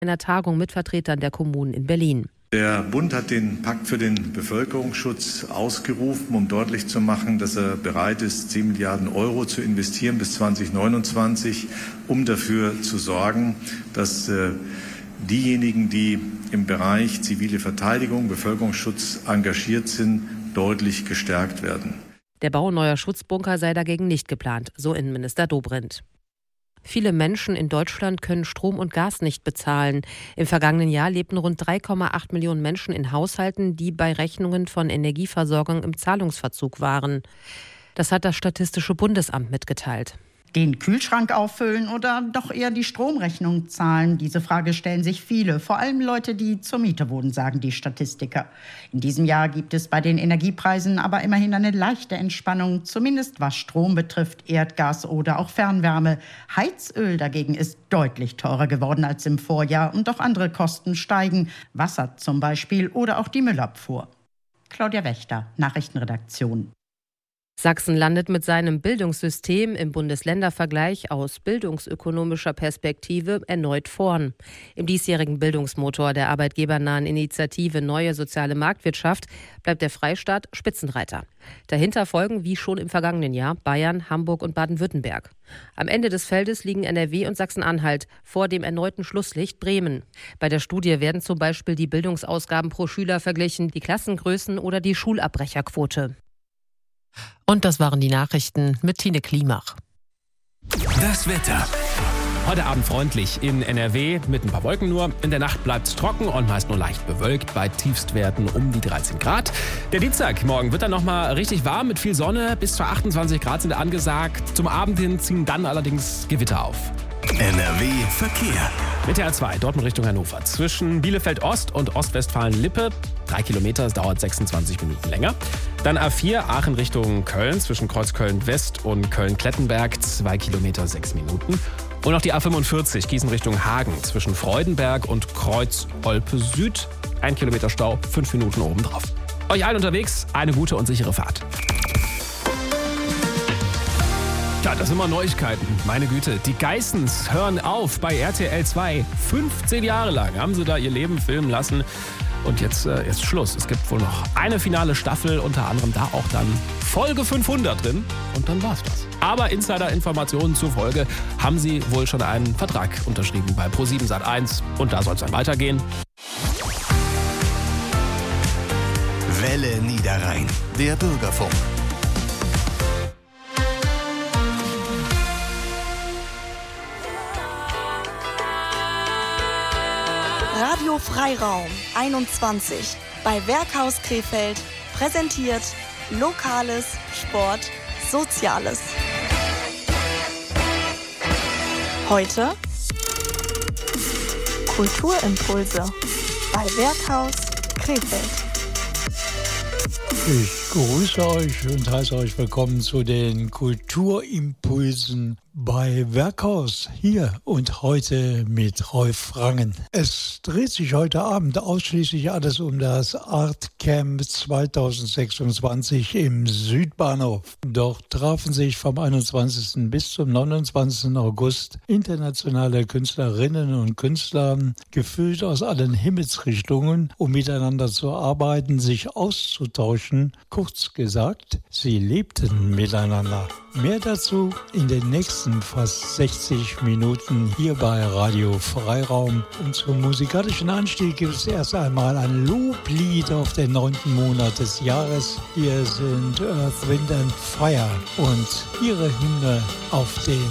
einer Tagung mit Vertretern der Kommunen in Berlin. Der Bund hat den Pakt für den Bevölkerungsschutz ausgerufen, um deutlich zu machen, dass er bereit ist, 10 Milliarden Euro zu investieren bis 2029, um dafür zu sorgen, dass diejenigen, die im Bereich zivile Verteidigung, Bevölkerungsschutz engagiert sind, deutlich gestärkt werden. Der Bau neuer Schutzbunker sei dagegen nicht geplant, so Innenminister Dobrindt. Viele Menschen in Deutschland können Strom und Gas nicht bezahlen. Im vergangenen Jahr lebten rund 3,8 Millionen Menschen in Haushalten, die bei Rechnungen von Energieversorgung im Zahlungsverzug waren. Das hat das Statistische Bundesamt mitgeteilt. Den Kühlschrank auffüllen oder doch eher die Stromrechnung zahlen? Diese Frage stellen sich viele, vor allem Leute, die zur Miete wohnen, sagen die Statistiker. In diesem Jahr gibt es bei den Energiepreisen aber immerhin eine leichte Entspannung, zumindest was Strom betrifft, Erdgas oder auch Fernwärme. Heizöl dagegen ist deutlich teurer geworden als im Vorjahr und auch andere Kosten steigen, Wasser zum Beispiel oder auch die Müllabfuhr. Claudia Wächter, Nachrichtenredaktion. Sachsen landet mit seinem Bildungssystem im Bundesländervergleich aus bildungsökonomischer Perspektive erneut vorn. Im diesjährigen Bildungsmotor der arbeitgebernahen Initiative Neue Soziale Marktwirtschaft bleibt der Freistaat Spitzenreiter. Dahinter folgen, wie schon im vergangenen Jahr, Bayern, Hamburg und Baden-Württemberg. Am Ende des Feldes liegen NRW und Sachsen-Anhalt, vor dem erneuten Schlusslicht Bremen. Bei der Studie werden zum Beispiel die Bildungsausgaben pro Schüler verglichen, die Klassengrößen oder die Schulabbrecherquote. Und das waren die Nachrichten mit Tine Klimach. Das Wetter. Heute Abend freundlich in NRW mit ein paar Wolken nur. In der Nacht bleibt es trocken und meist nur leicht bewölkt bei Tiefstwerten um die 13 Grad. Der Dienstagmorgen wird dann nochmal richtig warm mit viel Sonne. Bis zu 28 Grad sind angesagt. Zum Abend hin ziehen dann allerdings Gewitter auf. NRW Verkehr. Mit der A2 Dortmund Richtung Hannover. Zwischen Bielefeld Ost und Ostwestfalen-Lippe. 3 Kilometer, es dauert 26 Minuten länger. Dann A4 Aachen Richtung Köln. Zwischen Kreuzköln West und Köln-Klettenberg. 2 Kilometer, 6 Minuten. Und noch die A45 Gießen Richtung Hagen. Zwischen Freudenberg und Kreuz-Olpe Süd. 1 Kilometer Stau, 5 Minuten obendrauf. Euch allen unterwegs eine gute und sichere Fahrt. Ja, das sind immer Neuigkeiten. Meine Güte, die Geissens hören auf bei RTL 2. 15 Jahre lang haben sie da ihr Leben filmen lassen. Und jetzt ist Schluss. Es gibt wohl noch eine finale Staffel, unter anderem da auch dann Folge 500 drin. Und dann war's das. Aber Insider-Informationen zur Folge haben sie wohl schon einen Vertrag unterschrieben bei Pro7 Sat.1. Und da soll es dann weitergehen. Welle Niederrhein, der Bürgerfunk. Radio Freiraum 21 bei Werkhaus Krefeld präsentiert Lokales, Sport, Soziales. Heute Kulturimpulse bei Werkhaus Krefeld. Ich grüße euch und heiße euch willkommen zu den Kulturimpulsen bei Werkhaus hier und heute mit Rolf Rangen. Es dreht sich heute Abend ausschließlich alles um das Art Camp 2026 im Südbahnhof. Dort trafen sich vom 21. bis zum 29. August internationale Künstlerinnen und Künstler, gefüllt aus allen Himmelsrichtungen, um miteinander zu arbeiten, sich auszutauschen. Kurz gesagt, sie lebten miteinander. Mehr dazu in den nächsten fast 60 Minuten hier bei Radio Freiraum. Und zum musikalischen Anstieg gibt es erst einmal ein Loblied auf den 9. Monat des Jahres. Hier sind Earth, Wind and Fire und ihre Hymne auf den